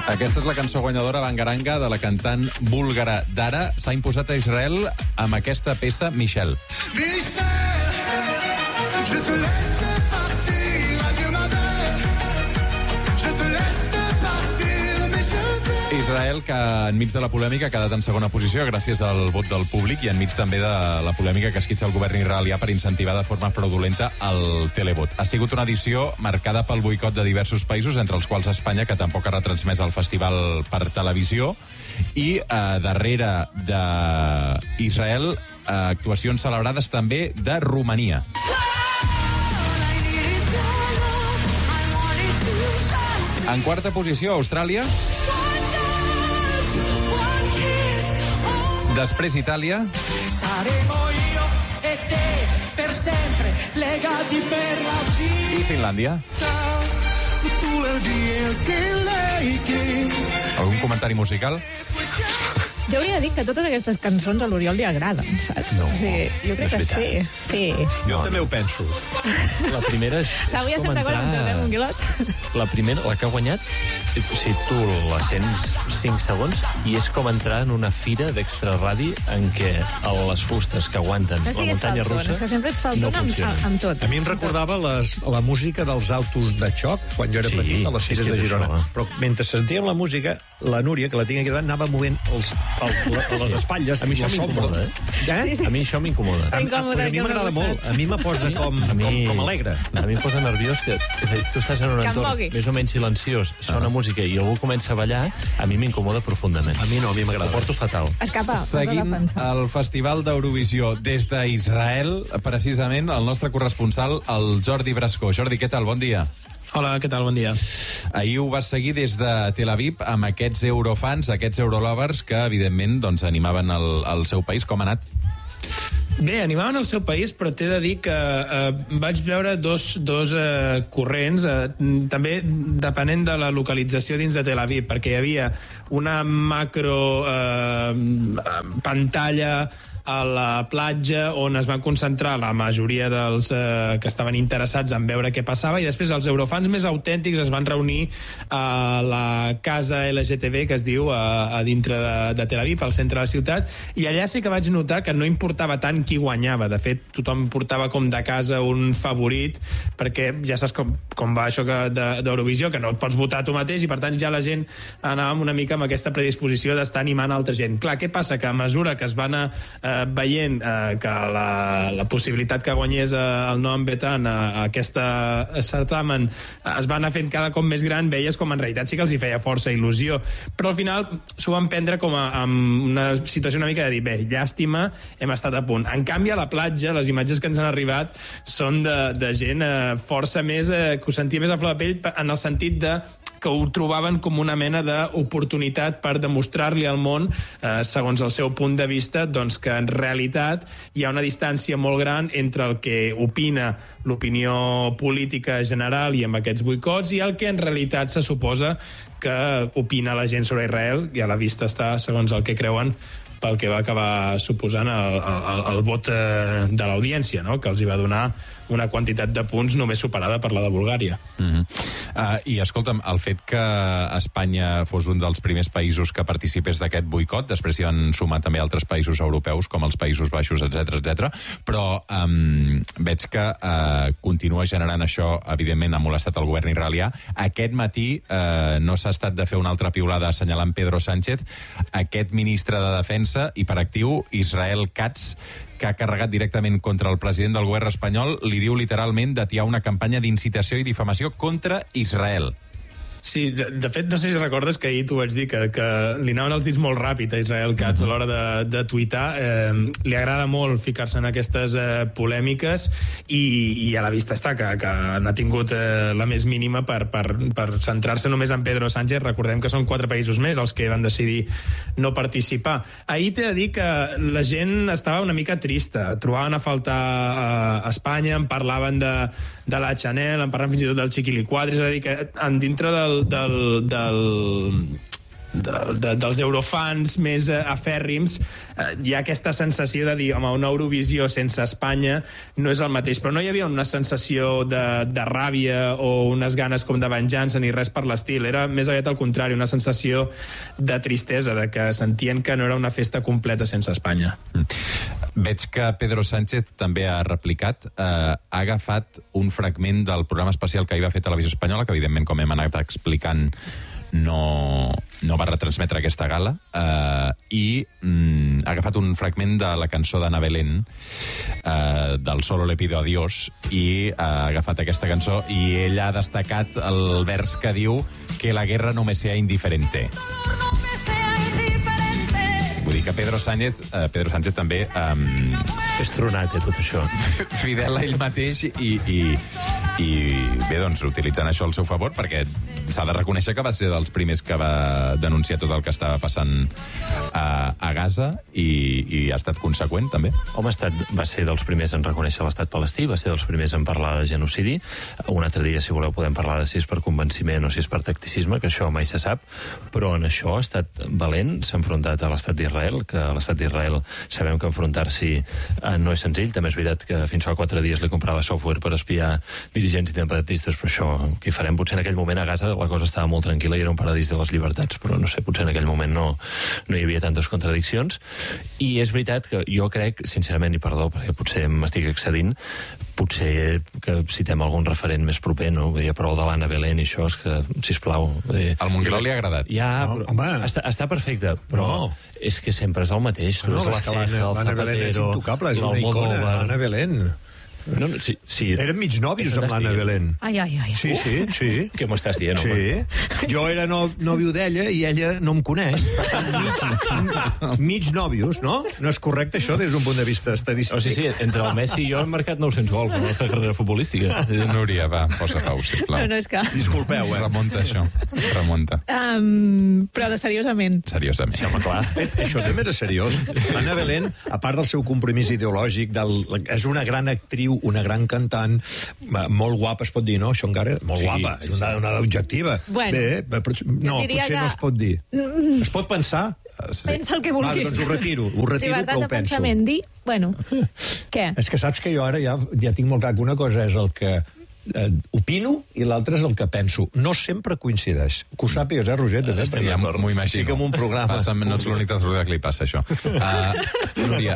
Aquesta és la cançó guanyadora Bangaranga de la cantant búlgara Dara. S'ha imposat a Israel amb aquesta peça Michel. Israel, que enmig de la polèmica ha quedat en segona posició gràcies al vot del públic i enmig també de la polèmica que esquitxa el govern israelià per incentivar de forma fraudulenta el televot. Ha sigut una edició marcada pel boicot de diversos països, entre els quals Espanya, que tampoc ha retransmès el festival per televisió, i darrere d'Israel actuacions celebrades també de Romania. En quarta posició, Austràlia. Després Itàlia. I Finlàndia. Algun comentari musical? Jo hauria de dir que totes aquestes cançons a l'Oriol li agraden, saps? No, o sigui, jo crec que sí. Sí. Jo també ho penso. La primera és Avui estem d'acord amb el Monguilot. La primera, la que ha guanyat, si tu la sents 5 segons, i és com entrar en una fira d'extraradi en què les fustes que aguanten la muntanya russa és que sempre ets faltón amb tot. A mi em recordava la música dels autos de xoc, quan jo era petit, a les fires de Girona. Això, Però mentre sentíem la música, la Núria, que la tinc aquí davant, anava movent les espatlles. A mi això m'incomoda, Sí. A mi això m'incomoda. A mi m'agrada molt. A mi me posa com alegre. A mi em posa nerviós que tu estàs en un entorn més o menys silenciós, sona música i algú comença a ballar, a mi m'incomoda profundament. A mi no, a mi m'agrada. Ho porto fatal. Escapa. Seguim el Festival d'Eurovisió des d'Israel, precisament el nostre corresponsal, el Jordi Brascó. Jordi, què tal? Bon dia. Hola, què tal? Bon dia. Ahir ho vas seguir des de Tel Aviv amb aquests eurofans, aquests eurolovers que, evidentment, doncs, animaven el seu país. Com ha anat? Bé, animaven el seu país, però t'he de dir que vaig veure dos corrents, també depenent de la localització dins de Tel Aviv, perquè hi havia una macro pantalla a la platja on es van concentrar la majoria dels que estaven interessats en veure què passava, i després els eurofans més autèntics es van reunir a la casa LGTB, que es diu, a dintre de Tel Aviv, al centre de la ciutat, i allà sí que vaig notar que no importava tant qui guanyava. De fet, tothom portava com de casa un favorit, perquè ja saps com va això d'Eurovisió, que no et pots votar tu mateix, i per tant ja la gent anava una mica amb aquesta predisposició d'estar animant altra gent. Clar, què passa? Que a mesura que es va anar veient que la possibilitat que guanyés el Noam Betan a aquesta certamen es va anar fent cada cop més gran, veies com en realitat sí que els hi feia força il·lusió, però al final s'ho van prendre com amb una situació una mica de dir, bé, llàstima, hem estat a punt. En canvi, a la platja, les imatges que ens han arribat són de gent força més, que ho sentia més a flor de pell, en el sentit de que ho trobaven com una mena d'oportunitat per demostrar-li al món, segons el seu punt de vista, doncs que en realitat hi ha una distància molt gran entre el que opina l'opinió política general i amb aquests boicots i el que en realitat se suposa que opina la gent sobre Israel, i a la vista està, segons el que creuen, pel que va acabar suposant el vot de l'audiència, no? Que els hi va donar una quantitat de punts només superada per la de Bulgària. I escolta'm, el fet que Espanya fos un dels primers països que participés d'aquest boicot, després s'hi van sumar també altres països europeus, com els Països Baixos, etc, però veig que continua generant això, evidentment ha molestat el govern israelià. Aquest matí no s'ha estat de fer una altra piulada assenyalant Pedro Sánchez, aquest ministre de Defensa, hiperactiu, Israel Katz, que ha carregat directament contra el president del govern espanyol, li diu literalment d'atiar una campanya d'incitació i difamació contra Israel. Sí, de fet, no sé si recordes que ahir t'ho vaig dir, que li anaven els dits molt ràpid a Israel Katz a l'hora de tuitar. Li agrada molt ficar-se en aquestes polèmiques i a la vista està que n'ha tingut la més mínima per centrar-se només en Pedro Sánchez. Recordem que són 4 països més els que van decidir no participar. Ahir t'he de dir que la gent estava una mica trista. Trobaven a faltar a Espanya, en parlaven de la Chanel, en parlaven fins i tot del Chiquilicuadri, és a dir, que dintre dels eurofans més afèrrims, hi ha aquesta sensació de dir, home, una Eurovisió sense Espanya no és el mateix, però no hi havia una sensació de ràbia o unes ganes com de venjança ni res per l'estil, era més aviat al contrari, una sensació de tristesa, de que sentien que no era una festa completa sense Espanya. Veig que Pedro Sánchez també ha replicat, ha agafat un fragment del programa especial que ahir va fer Televisió Espanyola, que evidentment, com hem anat explicant, no va retransmetre aquesta gala, i ha agafat un fragment de la cançó d'Ana Belén, del Solo le pido a Dios, i ha agafat aquesta cançó i ell ha destacat el vers que diu que la guerra no me sea indiferente. Vull dir que Pedro Sánchez també... És tronat, tot això. Fidel a ell mateix i bé, doncs, utilitzant això al seu favor, perquè s'ha de reconèixer que va ser dels primers que va denunciar tot el que estava passant a Gaza i ha estat conseqüent, també. Home, va ser dels primers en reconèixer l'estat palestí, va ser dels primers en parlar de genocidi. Un altre dia, si voleu, podem parlar de si és per convenciment o si és per tacticisme, que això mai se sap, però en això ha estat valent, s'ha enfrontat a l'estat d'Israel, que a l'estat d'Israel sabem que enfrontar-s'hi no és senzill. També és veritat que fins fa 4 dies li comprava software per espiar dirigents independentistes, però això, què hi farem? Potser en aquell moment a Gaza la cosa estava molt tranquil·la i era un paradís de les llibertats, però no sé, potser en aquell moment no hi havia tantes contradiccions. I és veritat que jo crec, sincerament, i perdó, perquè potser m'estic excedint, potser que citem algun referent més proper, no? Vull dir, prou de l'Anna Belén i això, és que, sisplau... Al Monguerol li ha agradat. Ja, però, està perfecte, però és que sempre és el mateix. No, l'Anna Belén és intocable, és una icona, l'Anna Belén. No, sí. Eren mig nòvios amb l'Anna Belén. Ai. Sí. Què m'estàs dient, home? Sí. Jo era nòvio d'ella i ella no em coneix. Mig nòvios, no? No és correcte, això, des d'un punt de vista estadístic. Sí, entre el Messi i jo hem marcat 900 gols en la nostra carrera futbolística. Núria, va, posa pau, sisplau. No, és que... Disculpeu, Remunta això, remunta. Però de seriosament. Seriosament. Sí, home, clar. Això també era seriós. Anna Belén, a part del seu compromís ideològic, és una gran actriu, una gran cantant, molt guapa, es pot dir, no? Això encara, molt guapa, és una dada objectiva. Bueno, bé, potser no es pot dir. Es pot pensar? Pensa el que vulguis. Doncs ho retiro, llibertat però ho de penso. pensament, dir, bueno, què? És que saps que jo ara ja tinc molt clar que una cosa és el que opino i l'altre és el que penso. No sempre coincideix. Que ho sàpigues, Roger? També, Ja m'ho imagino. Estic en un programa. No ets l'únic de que li passa això. Núria,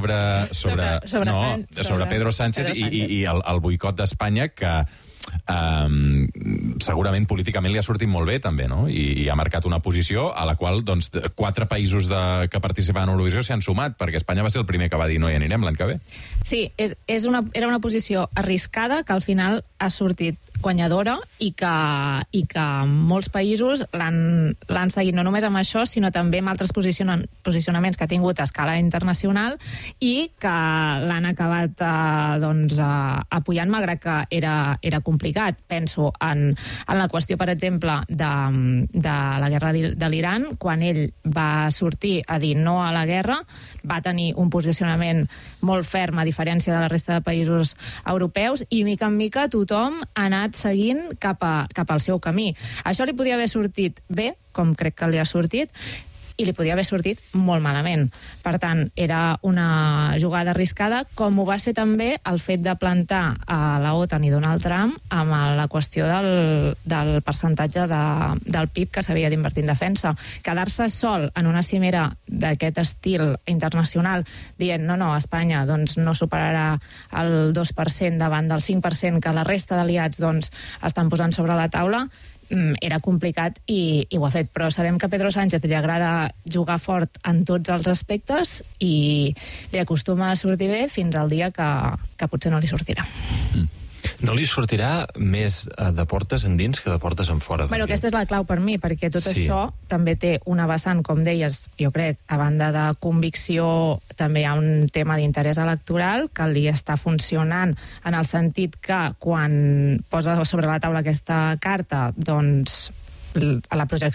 sobre Pedro Sánchez i el boicot d'Espanya, que segurament políticament li ha sortit molt bé també, no? I ha marcat una posició a la qual 4 països que participaven a Eurovisió s'hi han sumat, perquè Espanya va ser el primer que va dir no hi anirem l'any que ve. Sí, era una posició arriscada que al final ha sortit guanyadora i que molts països l'han seguit no només amb això, sinó també amb altres posicionaments que ha tingut a escala internacional i que l'han acabat apoyant, malgrat que era complicat. Penso en la qüestió, per exemple, de la guerra de l'Iran. Quan ell va sortir a dir no a la guerra, va tenir un posicionament molt ferm, a diferència de la resta de països europeus, i mica en mica tothom ha anat seguint cap al seu camí. Això li podia haver sortit bé, com crec que li ha sortit, i li podia haver sortit molt malament. Per tant, era una jugada arriscada, com ho va ser també el fet de plantar a la OTAN i Donald Trump amb la qüestió del percentatge del PIB que s'havia d'invertir en defensa. Quedar-se sol en una cimera d'aquest estil internacional dient no, Espanya no superarà el 2% davant del 5% que la resta d'aliats estan posant sobre la taula, era complicat i ho ha fet, però sabem que a Pedro Sánchez li agrada jugar fort en tots els aspectes i li acostuma a sortir bé fins al dia que potser no li sortirà. No li sortirà més de portes endins que de portes enfora. Bueno, aquesta és la clau per mi, perquè tot això també té una vessant, com deies, jo crec, a banda de convicció, també hi ha un tema d'interès electoral que li està funcionant en el sentit que quan posa sobre la taula aquesta carta, la projecció és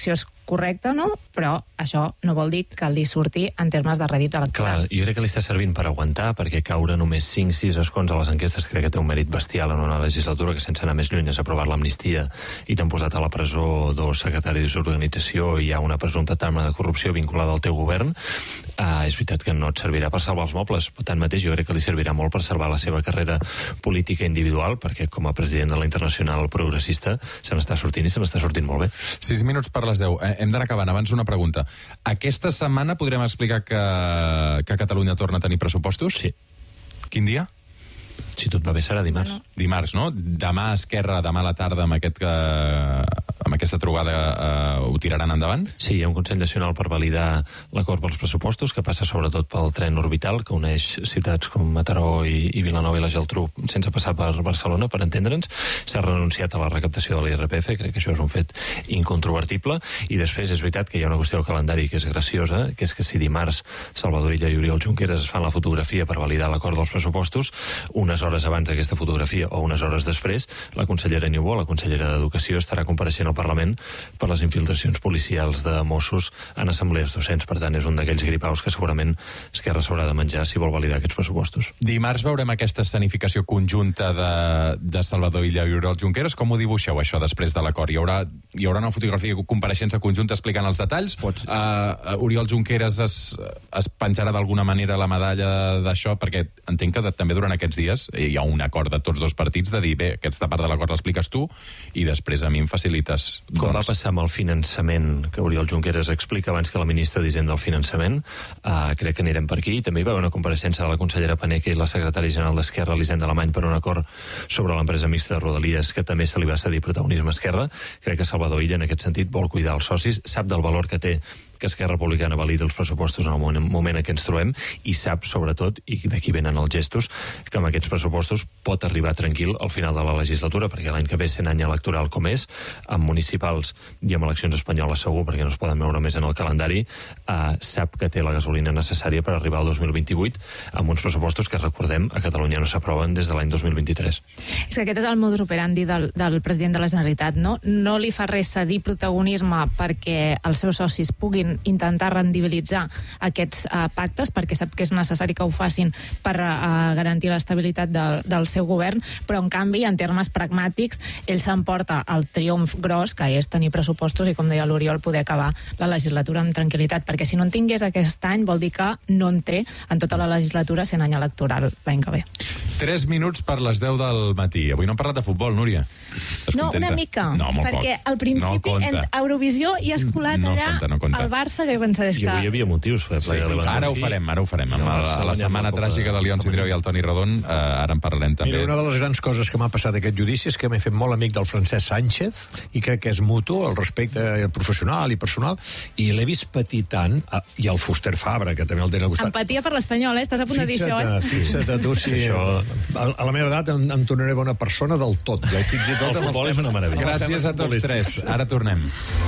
correcte, no? Però això no vol dir que li surti en termes de rèdits Clar, electorals. jo crec que li està servint per aguantar, perquè caure només 5-6 escons a les enquestes crec que té un mèrit bestial en una legislatura que, sense anar més lluny, has aprovat l'amnistia i t'han posat a la presó 2 secretaris d'organització i hi ha una presumpta trama de corrupció vinculada al teu govern. És veritat que no et servirà per salvar els mobles, però tanmateix jo crec que li servirà molt per salvar la seva carrera política individual, perquè com a president de la Internacional Progressista se n'està sortint i se n'està sortint molt bé. 6 minuts per les 10. Hem d'anar acabant. Abans una pregunta. Aquesta setmana podrem explicar que Catalunya torna a tenir pressupostos? Sí. Quin dia? Si tot va bé serà dimarts. Bueno. Dimarts, no? Demà Esquerra, demà a la tarda, amb aquesta trobada ho tiraran endavant? Sí, hi ha un Consell Nacional per validar l'acord pels pressupostos, que passa sobretot pel tren orbital, que uneix ciutats com Mataró i Vilanova i la Geltrú sense passar per Barcelona, per entendre'ns. S'ha renunciat a la recaptació de l'IRPF, crec que això és un fet incontrovertible, i després és veritat que hi ha una qüestió de calendari que és graciosa, que és que si dimarts Salvador Illa i Oriol Junqueras es fan la fotografia per validar l'acord dels pressupostos, unes hores abans d'aquesta fotografia o unes hores després, la consellera Niubó, la consellera d'Educació, estarà compareixent al Parlament per les infiltracions policials de Mossos en assemblees docents. Per tant, és un d'aquells gripaus que segurament Esquerra s'haurà de menjar si vol validar aquests pressupostos. Dimarts veurem aquesta escenificació conjunta de Salvador Illa i Oriol Junqueras. Com ho dibuixeu, això, després de l'acord? Hi haurà una fotografia compareixença conjunta explicant els detalls? Oriol Junqueras es penjarà d'alguna manera la medalla d'això? Perquè entenc que també durant aquests dies hi ha un acord de tots dos partits de dir, bé, aquesta part de l'acord l'expliques tu i després a mi em facilites. Com va passar amb el finançament, que Oriol Junqueras explica abans que la ministra d'Hisenda del finançament, crec que anirem per aquí. També hi va haver una compareixença de la consellera Paneque i la secretària general d'Esquerra, Elisenda Alemany, per un acord sobre l'empresa mixta de Rodalies, que també se li va cedir protagonisme a Esquerra. Crec que Salvador Illa, en aquest sentit, vol cuidar els socis, sap del valor que té que Esquerra Republicana validi els pressupostos en el moment en què ens trobem, i sap, sobretot, i d'aquí venen els gestos, que amb aquests pressupostos pot arribar tranquil al final de la legislatura, perquè l'any que ve, sent any electoral com és, amb municipals i amb eleccions espanyoles segur, perquè no es poden veure més en el calendari, sap que té la gasolina necessària per arribar al 2028 amb uns pressupostos que, recordem, a Catalunya no s'aproven des de l'any 2023. És que aquest és el modus operandi del president de la Generalitat, no? No li fa res cedir protagonisme perquè els seus socis puguin intentar rendibilitzar aquests pactes, perquè sap que és necessari que ho facin per garantir l'estabilitat del seu govern, però en canvi, en termes pragmàtics, ell s'emporta el triomf gros, que és tenir pressupostos i, com deia l'Oriol, poder acabar la legislatura amb tranquil·litat, perquè si no en tingués aquest any vol dir que no en té en tota la legislatura sent any electoral l'any que ve. 3 minuts per les 10 del matí. Avui no hem parlat de futbol, Núria. No, una mica, no, perquè al principi a Eurovisió hi has colat allà el Barça, que pensaves que... I avui hi havia motius. Ara ho farem. A la setmana tràgica de León Sidreu i el Toni Rodon, ara en parlarem també. Mira, una de les grans coses que m'ha passat aquest judici és que m'he fet molt amic del Francesc Sánchez, i crec que és mutu, el respecte professional i personal, i l'he vist patir tant, i el Fuster Fabra, que també el tenen al costat. Empatia per l'Espanyol, estàs a punt de dir això, Fixa't, tu, sí. A la meva edat em tornaré bona persona del tot. Ja, fins i tot el futbol és una meravella. Gràcies a tots tres. Ara tornem.